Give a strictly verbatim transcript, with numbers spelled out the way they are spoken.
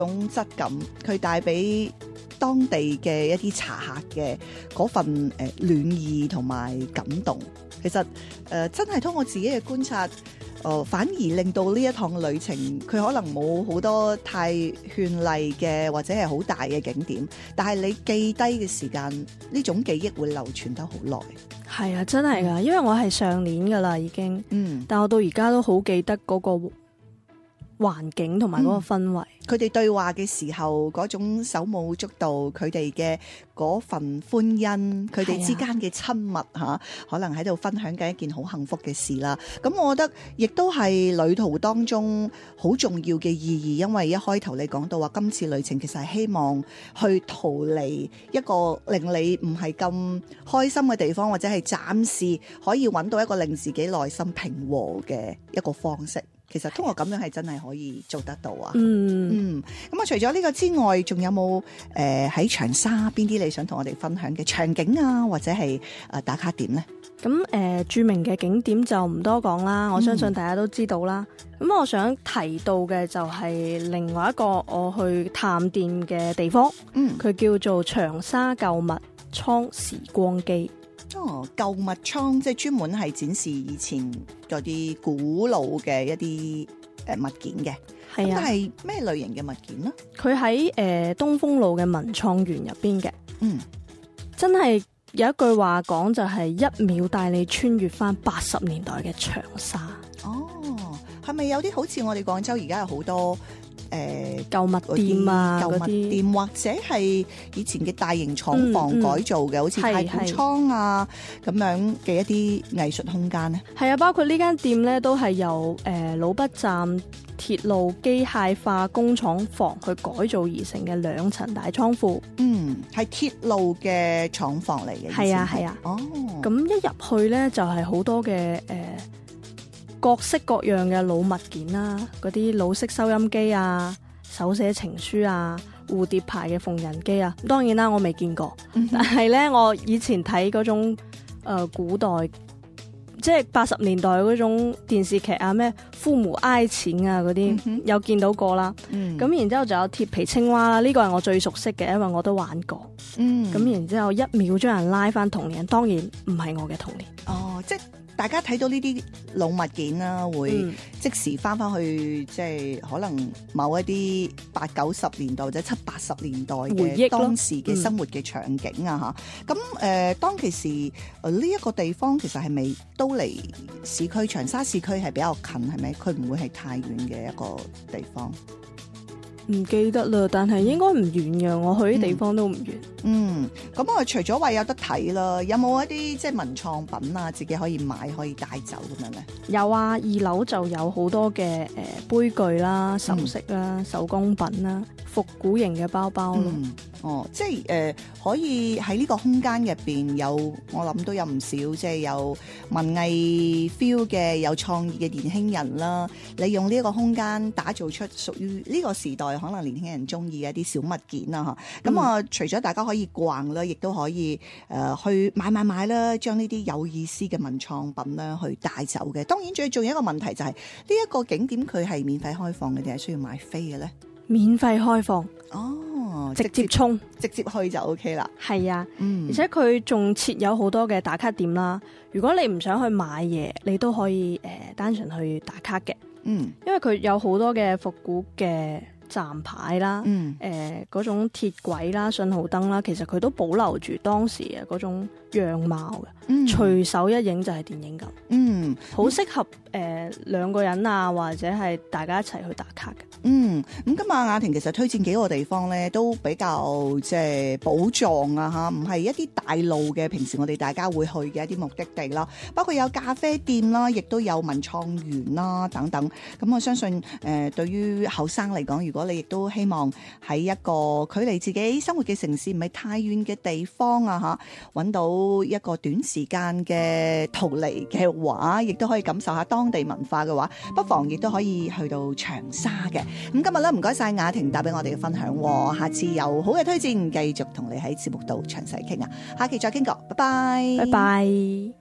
種質感，佢帶俾當地嘅一啲茶客嘅嗰份誒、呃、暖意同埋感動。其實誒、呃、真係通過自己嘅觀察，誒、呃、反而令到呢一趟旅程，佢可能冇好多太絢麗嘅或者係好大嘅景點，但係你記低嘅時間，呢種記憶會流傳得好耐。 係啊，真係噶，因為我係上年噶啦已經， 嗯， 但我到而家都好記得嗰個環境同埋嗰個氛圍。 佢哋、嗯、對話嘅時候嗰種手舞足蹈，佢哋嘅嗰份歡欣，佢哋之間嘅親密吓、啊，可能喺度分享緊一件好幸福嘅事啦。咁我覺得亦都係旅途當中好重要嘅意義，因為一開頭你講到話今次旅程其實係希望去逃離一個令你唔係咁開心嘅地方，或者係暫時可以揾到一個令自己內心平和嘅一個方式。其實通過咁樣係真係可以做得到啊！ 嗯嗯，咁啊，除咗呢個之外，仲有冇誒喺長沙邊啲你想同我哋分享嘅場景啊，或者係誒打卡點呢？ 咁誒、呃、著名嘅景點就唔多講啦，我相信大家都知道啦。咁、嗯、我想提到嘅就係另外一個我去探店嘅地方，嗯，佢叫做長沙購物倉時光機。 哦，購物倉即係專門係展示以前嗰啲古老嘅一啲誒物件嘅，係啊。咁係咩類型嘅物件呢？ 佢喺誒東風路嘅文創園入邊嘅，嗯，真係有一句話講就係一秒帶你穿越翻八十年代嘅長沙。 哦，係咪有啲好似我哋廣州而家有好多？誒購物店啊， 購物店或者係以前嘅大型廠房改造嘅，嗯嗯、好似太古倉啊咁樣嘅一啲藝術空間咧。 係啊，包括呢間店咧都係由誒、呃、老北站鐵路機械化工廠房去改造而成嘅兩層大倉庫。嗯， 係鐵路嘅廠房嚟嘅。 係啊係啊。哦，咁一入去咧就係、是、好多嘅誒。呃各式各樣嘅老物件啦，嗰啲老式收音機啊、手寫情書啊、蝴蝶牌嘅縫紉機啊，當然啦，我未見過，嗯、但係咧，我以前睇嗰種、呃、古代，即係八十年代嗰種電視劇啊，咩父母愛情啊嗰啲，嗯、有見到過啦。咁、嗯、然之後就有鐵皮青蛙啦，呢個係我最熟悉嘅，因為我都玩過。咁、嗯、然之後一秒將人拉翻童年，當然唔係我嘅童年。 哦，即係。大家睇到呢啲老物件啦，會即時翻翻去，即係可能某一啲八九十年代或者七八十年代嘅當時嘅生活嘅場景啊嚇。咁誒、嗯呃，當其時呢一、這個地方其實係咪都離市區長沙市區係比較近係咪？佢唔會係太遠嘅一個地方。 唔記得啦，但係應該唔遠嘅，我去啲地方都唔遠。 嗯，咁我除咗話有得睇啦，有冇一啲即係文創品啊，自己可以買可以帶走咁樣咧？有啊，二樓就有好多嘅誒、呃、杯具啦、首飾啦、嗯、手工品啦、復古型嘅包包咯。 嗯哦，即係誒、呃，可以喺呢個空間入邊有，我諗都有唔少，即係有文藝 feel 嘅、有創意嘅年輕人啦，利用呢一個空間打造出屬於呢個時代可能年輕人中意嘅一啲小物件啦嚇。咁啊、嗯，除咗大家可以逛啦，亦都可以誒、呃、去買買買啦，將呢啲有意思嘅文創品啦去帶走嘅。當然最重要一個問題就係呢一個景點佢係免費開放嘅定係需要買飛嘅咧？ 免費開放哦， 直接衝直接去就 OK 啦。 係啊，嗯、而且佢仲設有好多嘅打卡點啦。如果你唔想去買嘢，你都可以誒、呃、單純去打卡嘅。嗯，因為佢有好多嘅復古嘅站牌啦，嗯，誒嗰、呃、種鐵軌啦、信號燈啦，其實佢都保留住當時嘅嗰種樣貌嘅。嗯，隨手一影就係電影咁。嗯，好適合誒兩、呃、個人啊，或者係大家一齊去打卡嘅。 嗯，咁今日雅婷其實推薦幾個地方咧，都比較即係寶藏啊嚇，唔係一啲大路嘅，平時我哋大家會去嘅一啲目的地啦。包括有咖啡店啦，亦都有文創園啦等等。咁我相信誒、呃，對於後生嚟講，如果你亦都希望喺一個距離自己生活嘅城市唔係太遠嘅地方啊嚇，揾到一個短時間嘅逃離嘅話，亦都可以感受下當地文化嘅話，不妨亦都可以去到長沙嘅。咁今日咧唔該晒雅婷帶俾我哋嘅分享，下次有好嘅推薦繼續同你喺節目度詳細傾啊，下期再傾過，拜拜， 拜拜。